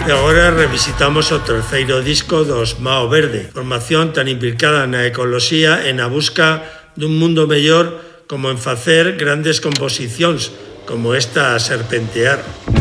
E agora revisitamos o terceiro disco dos Mao Verde, formación tan implicada na ecoloxía e na busca dun mundo mellor como en facer grandes composicións como esta Serpentear.